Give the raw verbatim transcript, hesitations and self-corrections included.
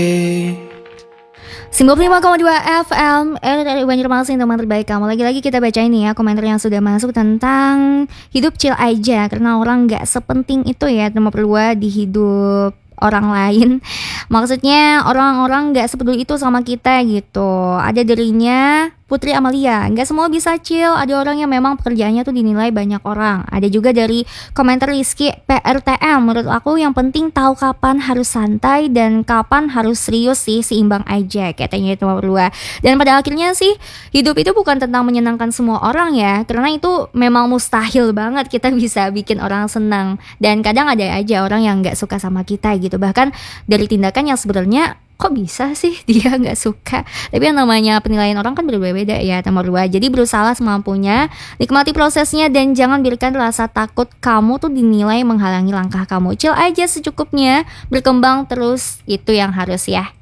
sembilan puluh lima koma dua F M R R I Banjarmasin, teman terbaik kamu. Lagi-lagi kita baca ini ya komentar yang sudah masuk tentang hidup chill aja, karena orang gak sepenting itu ya nomor dua di hidup orang lain. Maksudnya orang-orang gak sepeduli itu sama kita gitu. Ada dirinya Putri Amalia, gak semua bisa chill. Ada orang yang memang pekerjaannya tuh dinilai banyak orang. Ada juga dari komentar Rizky P R T M, menurut aku yang penting tahu kapan harus santai dan kapan harus serius sih, seimbang aja katanya itu nomor dua. Dan pada akhirnya sih hidup itu bukan tentang menyenangkan semua orang ya, karena itu memang mustahil banget kita bisa bikin orang senang. Dan kadang ada aja orang yang gak suka sama kita gitu, bahkan dari tindakan yang sebenarnya kok bisa sih dia nggak suka. Tapi yang namanya penilaian orang kan berbeda-beda ya nomor dua. Jadi berusaha semampunya, nikmati prosesnya dan jangan biarkan rasa takut kamu tuh dinilai menghalangi langkah kamu. Chill aja secukupnya, berkembang terus, itu yang harus ya.